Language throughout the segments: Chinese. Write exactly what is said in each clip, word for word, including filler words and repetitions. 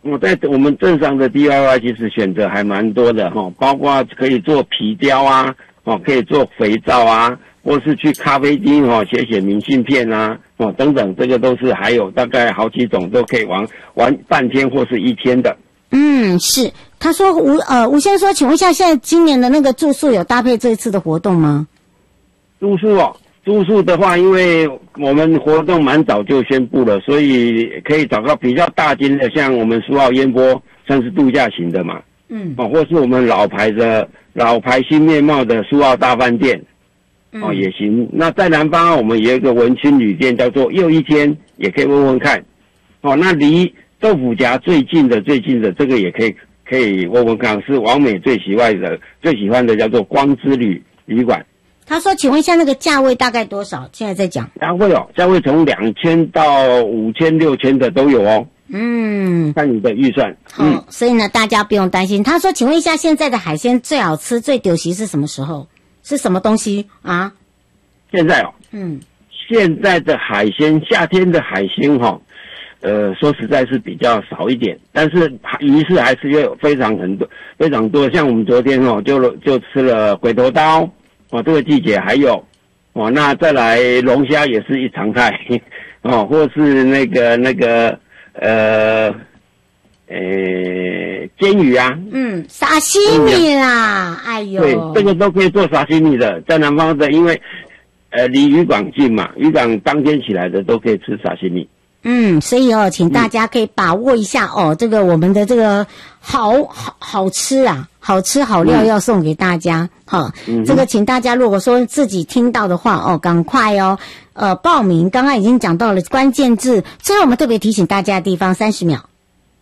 我在我们镇上的 D I Y 其实选择还蛮多的哈，包括可以做皮雕啊，哦，可以做肥皂啊，或是去咖啡厅哦写写明信片啊，哦等等，这个都是还有大概好几种都可以玩玩半天或是一天的。 嗯，是。他说吴呃吴先生说，请问一下，现在今年的那个住宿有搭配这一次的活动吗？ 住宿哦。住宿的话，因为我们活动蛮早就宣布了，所以可以找到比较大间的，像我们苏澳烟波算是度假型的嘛，嗯，哦，或是我们老牌的老牌新面貌的苏澳大饭店，哦、嗯、也行。那在南方，我们也有一个文青旅店，叫做又一天，也可以问问看。哦，那离豆腐夹最近的最近的这个也可以可以问问看，是王美最喜欢的最喜欢的叫做光之旅旅馆。 他说：“请问一下，那个价位大概多少？现在在讲价位哦，价位从两千到五千、六千的都有哦。嗯，看你的预算。 好、嗯，所以呢，大家不用担心。他说：请问一下，现在的海鲜最好吃、最丢席是什么时候？是什么东西啊？ 现在哦，嗯，现在的海鲜，夏天的海鲜哈、哦，呃，说实在是比较少一点，但是鱼是还是有非常很多、非常多。像我们昨天哦，就就吃了鬼头刀。”哦，这个季节还有哦，那再来龙虾也是一常态哦，或是那个那个呃呃煎鱼啊， 嗯，沙西米啦，哎呦， 对，这个都可以做沙西米的，在南方的，因为呃离渔港近嘛，渔港当天起来的都可以吃沙西米。 嗯，所以哦，请大家可以把握一下哦，这个我们的这个好好好吃啊，好吃好料要送给大家，好、嗯，这个请大家如果说自己听到的话哦，赶快哦，呃，报名。刚刚已经讲到了关键字，最后我们特别提醒大家的地方，三十秒，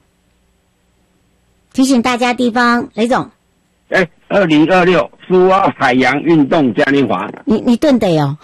提醒大家地方，雷总。 哎，二零二六苏澳海洋运动嘉年华， 你你顿得哦，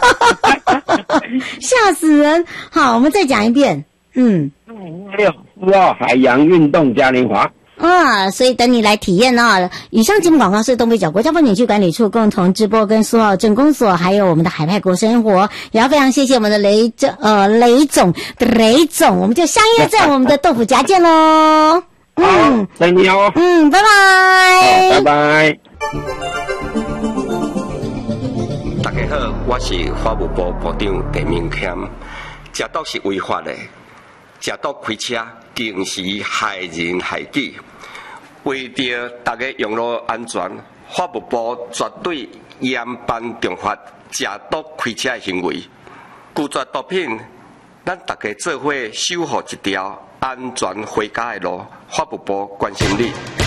吓死人！好，我们再讲一遍。嗯， 二零二六苏澳海洋运动嘉年华。 啊，所以等你来体验哦。以上节目广告是东北角国家风景区管理处共同直播，跟苏澳镇公所还有我们的海派国生活，也要非常谢谢我们的雷总呃雷总雷总，我们就相约在我们的豆腐夹见喽。 嗯，等你哦。 嗯，拜拜。 拜拜。 大家好，我是法务部部长陈明谦。食毒是违法的，食毒开车更是害人害己。为着大家用路安全，法务部绝对严办重罚食毒开车的行为。拒绝毒品，咱大家做伙守护一条安全回家的路。法务部关心你。